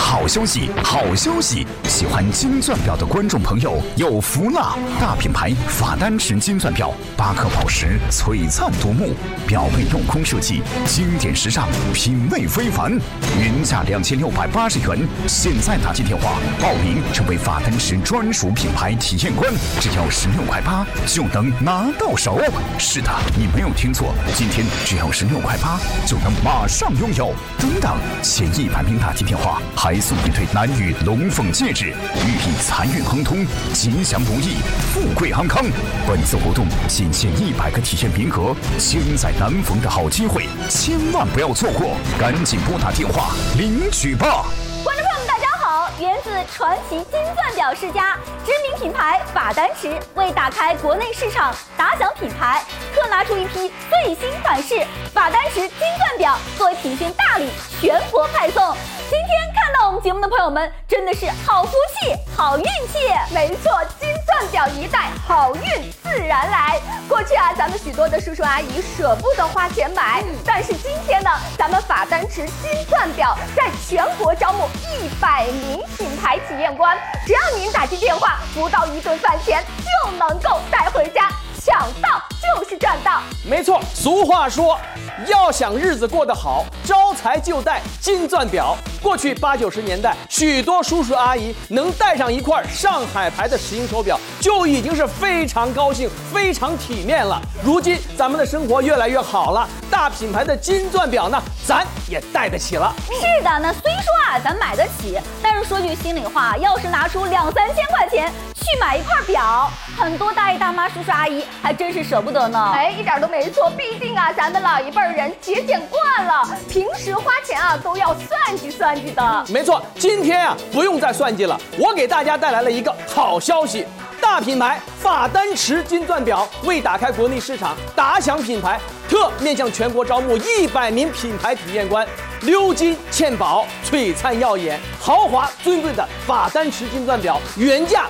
好消息，好消息！喜欢金钻表的观众朋友有福了！大品牌法丹池金钻表，8颗宝石，璀璨夺目，表背镂空设计，经典时尚，品味非凡。原价2680元，现在打进电话报名，成为法丹池专属品牌体验官，只要16块8就能拿到手。是的，你没有听错，今天只要16块8就能马上拥有。等等，前100名打进电话还送一对男女龙凤戒指，寓意财运亨通、吉祥如意、富贵安康。本次活动仅限100个体验名额，千载难逢的好机会，千万不要错过，赶紧拨打电话领取吧！ 观众朋友们，大家好！源自传奇金钻表世家知名品牌法丹池，为打开国内市场打响品牌，特拿出一批最新款式法丹池金钻表作为品宣大礼，全国派送。今天看到我们节目的朋友们，真的是好福气、好运气。没错，金钻表一戴，好运自然来。过去啊，咱们许多的叔叔阿姨舍不得花钱买，但是今天呢，咱们法丹池金钻表在全国招募100名品牌体验官，只要您打进电话，不到1顿饭钱就能够带回家。抢到就是赚到， 没错。俗话说，要想日子过得好，招财就戴金钻表。过去80、90年代，许多叔叔阿姨能戴上一块上海牌的石英手表，就已经是非常高兴、非常体面了。如今咱们的生活越来越好了，大品牌的金钻表呢，咱也戴得起了。 是的，那虽说啊，咱买得起，但是说句心里话，要是拿出2、3千块钱去买一块表，很多大爷大妈、叔叔阿姨还真是舍不得呢。 哎，一点都没错，毕竟啊，咱们老一辈人节俭惯了，平时花钱啊都要算计算计的。 没错，今天啊不用再算计了，我给大家带来了一个好消息。大品牌法丹池金钻表为打开国内市场打响品牌，特面向全国招募100名品牌体验官，鎏金嵌宝，璀璨耀眼，豪华尊贵的法丹池金钻表，原价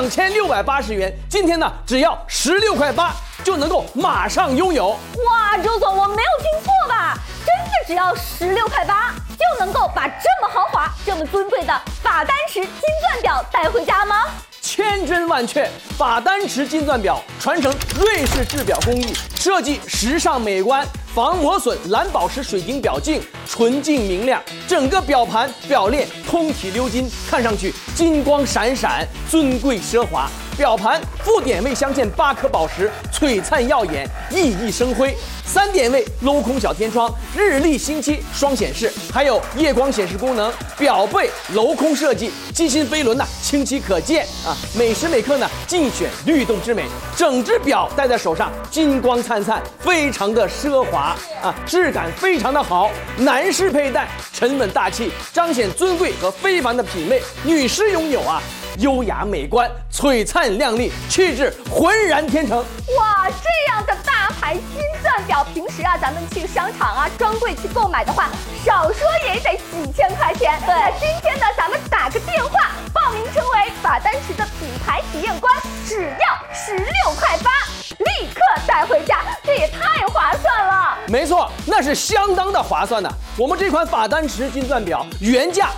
2680元，今天呢只要16块8就能够马上拥有。 哇，周总，我没有听错吧？真的只要16块8就能够把这么豪华、这么尊贵的法丹池金钻表带回家吗？ 千真万确，法丹池金钻表传承瑞士制表工艺，设计时尚美观，防磨损蓝宝石水晶表镜，纯净明亮，整个表盘表链通体鎏金，看上去金光闪闪，尊贵奢华。表盘副点位镶嵌8颗宝石，璀璨耀眼，熠熠生辉。3点位镂空小天窗，日历星期双显示，还有夜光显示功能。表背镂空设计，机芯飞轮清晰可见啊，每时每刻尽显律动之美。整只表戴在手上，金光灿灿，非常的奢华啊，质感非常的好。男士佩戴沉稳大气，彰显尊贵和非凡的品味；女士拥有优雅美观，璀璨亮丽，气质浑然天成。 哇，这样的大牌金钻表，平时啊咱们去商场啊专柜去购买的话，少说也得几千块钱。 对， 那今天呢，咱们打个电话报名成为法丹池的品牌体验官，只要16块8，立刻带回家，这也太划算了。 没错，那是相当的划算的。我们这款法丹池金钻表原价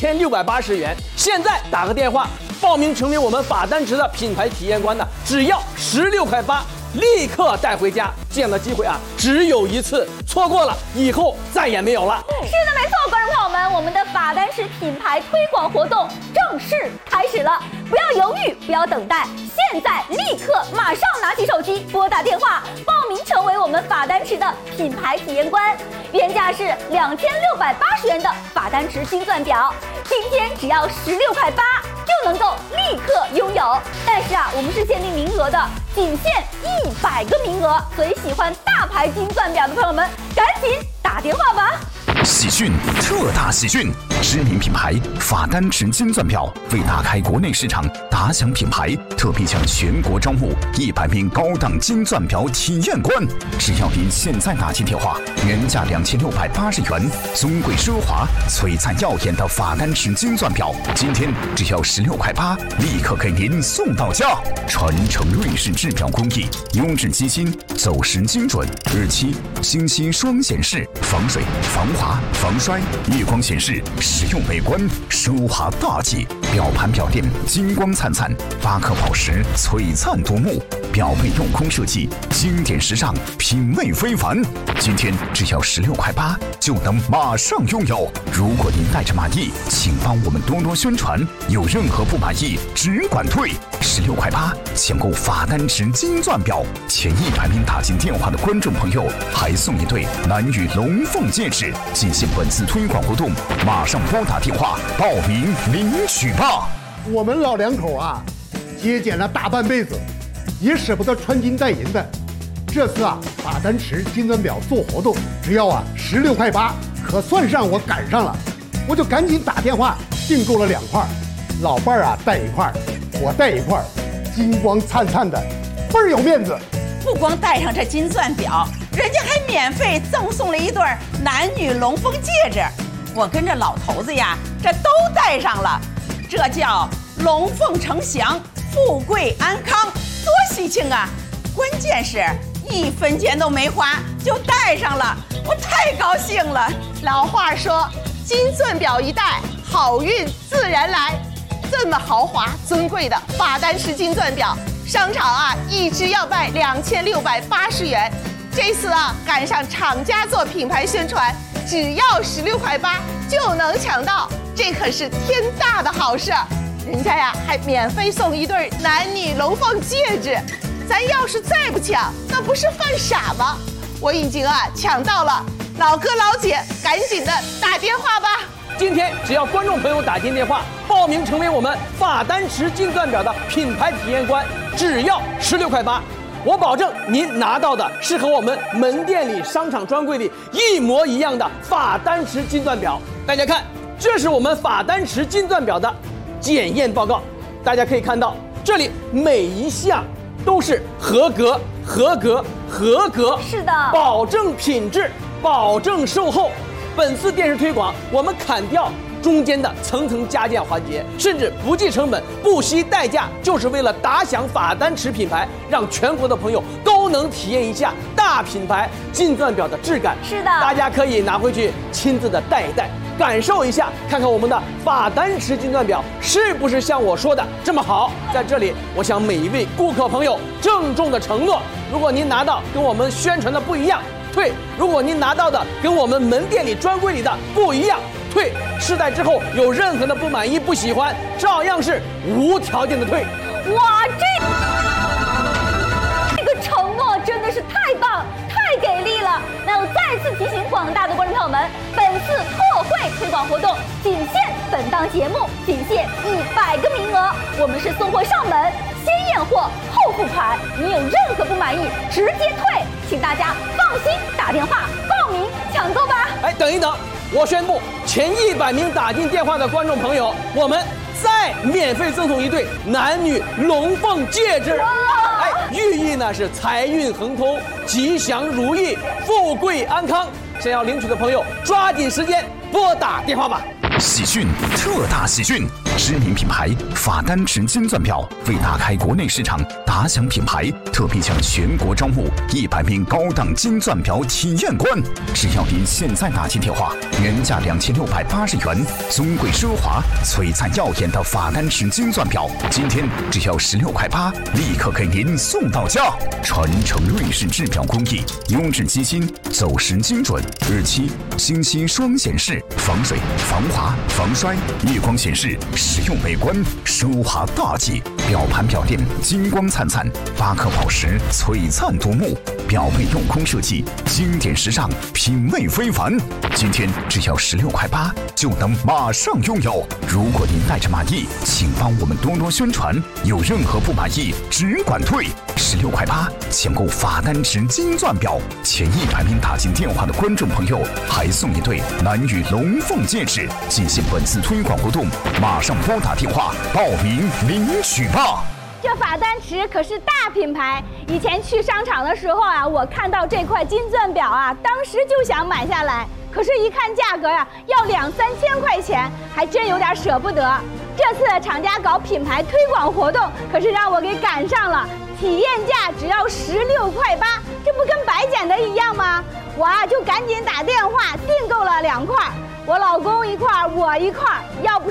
2680元，现在打个电话报名成为我们法丹池的品牌体验官呢，只要16块8，立刻带回家。这样的机会啊，只有一次，错过了以后再也没有了。 是的，没错，观众朋友们，我们的法丹池品牌推广活动正式开始了，不要犹豫，不要等待，现在立刻马上拿起手机拨打电话报名成为我们法丹池的品牌体验官。原价是2680元的法丹池金钻表，今天只要16块8就能够立刻拥有。但是啊，我们是限定名额的，仅限100个名额，所以喜欢大牌金钻表的朋友们，赶紧打电话吧。 喜讯，特大喜讯！知名品牌法丹池金钻表为打开国内市场打响品牌，特别向全国招募100名高档金钻表体验官。只要您现在打进电话，原价2680元，尊贵奢华、璀璨耀眼的法丹池金钻表，今天只要16块8，立刻给您送到家。传承瑞士制表工艺，优质机芯，走时精准，日期、星期双显示，防水、防滑。 滑、防摔、夜光显示，实用美观，奢华大气。表盘表垫金光灿灿，巴克宝石璀璨夺目，表背镂空设计，经典时尚，品味非凡。今天只要16.8块就能马上拥有。如果您带着满意，请帮我们多多宣传，有任何不满意只管退。16.8块抢购法丹池金钻表，前100名打进电话的观众朋友还送一对男女龙凤戒指。进行本次推广活动，马上拨打电话报名领取吧。 我们老两口啊，节俭了大半辈子，也舍不得穿金戴银的。这次啊，法丹池金钻表做活动，只要16.8块，可算上我赶上了。我就赶紧打电话订购了2块，老伴儿带1块，我带1块，金光灿灿的，倍儿有面子。 不光戴上这金钻表，人家还免费赠送了一对男女龙凤戒指。我跟这老头子呀，这都戴上了，这叫龙凤呈祥，富贵安康，多喜庆啊！关键是1分钱都没花就戴上了，我太高兴了。 老话说，金钻表一戴，好运自然来。这么豪华尊贵的法丹池金钻表，商场一只要卖2680元。这次赶上厂家做品牌宣传，只要16.8块就能抢到，这可是天大的好事。人家还免费送一对男女龙凤戒指，咱要是再不抢，那不是犯傻吗？我已经抢到了，老哥老姐赶紧的打电话吧。 今天只要观众朋友打进电话报名成为我们法丹池金钻表的品牌体验官，只要16.8块，我保证您拿到的是和我们门店里、商场专柜里一模一样的法丹池金钻表。大家看，这是我们法丹池金钻表的检验报告，大家可以看到，这里每一项都是合格、合格、合格， 是的， 保证品质，保证售后。本次电视推广，我们砍掉中间的层层加价环节，甚至不计成本、不惜代价，就是为了打响法丹池品牌，让全国的朋友都能体验一下大品牌金钻表的质感。 是的， 大家可以拿回去亲自的戴一戴，感受一下，看看我们的法丹池金钻表是不是像我说的这么好。在这里，我向每一位顾客朋友郑重的承诺，如果您拿到跟我们宣传的不一样，退；如果您拿到的跟我们门店里专柜里的不一样，退。试戴之后有任何的不满意、不喜欢，照样是无条件的退。 哇，这个承诺真的是太棒、太给力了！那我再次提醒广大的观众朋友们，本次特惠推广活动仅限本档节目，仅限100个名额。我们是送货上门，先验货后付款，你有任何不满意直接退，请大家放心打电话报名抢购吧。 等一等，我宣布前100名打进电话的观众朋友，我们再免费赠送一对男女龙凤戒指。寓意呢是财运亨通、吉祥如意、富贵安康。想要领取的朋友，抓紧时间拨打电话吧。 喜讯，特大喜讯！知名品牌法丹池金钻表为打开国内市场、打响品牌，特别向全国招募100名高档金钻表体验官。只要您现在打进电话，原价2680元，尊贵奢华、璀璨耀眼的法丹池金钻表，今天只要16.8块，立刻给您送到家。传承瑞士制表工艺，优质机芯，走时精准，日期、信息双显示，防水、防滑、防摔，夜光显示，实用美观，奢华大气。表盘表垫金光灿灿，巴克宝石璀璨夺目，表背镂空设计，经典时尚，品味非凡。今天只要16.8块就能马上拥有。如果您带着满意，请帮我们多多宣传，有任何不满意只管退。16.8块抢购法丹池金钻表，前100名打进电话的观众朋友还送一对男女龙凤戒指。进行本次推广活动，马上拨打电话报名领取吧。 这法丹池可是大品牌，以前去商场的时候我看到这块金钻表当时就想买下来，可是一看价格要2-3千块钱，还真有点舍不得。这次厂家搞品牌推广活动，可是让我给赶上了，体验价只要16.8块，这不跟白捡的一样吗？ 我就赶紧打电话订购了2块，我老公1块，我1块。要不